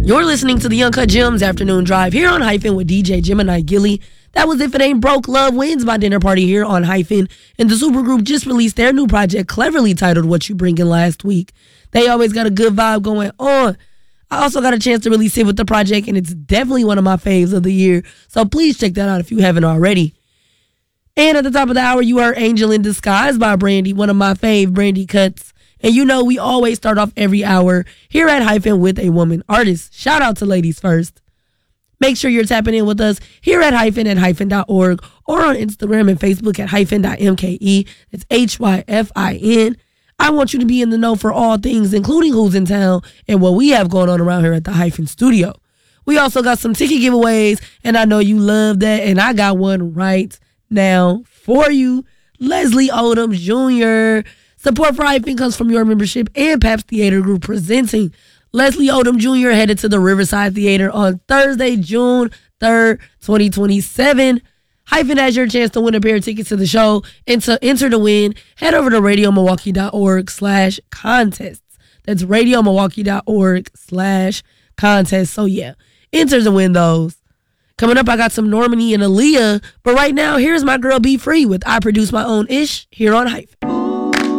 You're listening to the Uncut Gems Afternoon Drive here on Hyphen with DJ Gemini Gilly. That was If It Ain't Broke, Love Wins My Dinner Party here on Hyphen. And the supergroup just released their new project, cleverly titled What You Bringin' last week. They always got a good vibe going on. I also got a chance to really sit with the project, and it's definitely one of my faves of the year. So please check that out if you haven't already. And at the top of the hour, you heard Angel in Disguise by Brandy, one of my fave Brandy cuts. And you know we always start off every hour here at Hyphen with a woman artist. Shout out to Ladies First. Make sure you're tapping in with us here at hyphen.org or on Instagram and Facebook at hyphen.mke. It's HYFIN. I want you to be in the know for all things, including who's in town and what we have going on around here at the Hyphen Studio. We also got some ticket giveaways, and I know you love that, and I got one right now for you. Leslie Odom Jr. Support for Hyphen comes from your membership and Pabst Theater Group presenting Leslie Odom Jr. headed to the Riverside Theater on Thursday, June 3rd, 2027. Hyphen has your chance to win a pair of tickets to the show. And to enter to win, head over to radiomilwaukee.org/contests. That's radiomilwaukee.org/contests. So yeah, enter to win those. Coming up, I got some Normani and Aaliyah. But right now, here's my girl Be Free with I Produce My Own Ish here on Hyphen.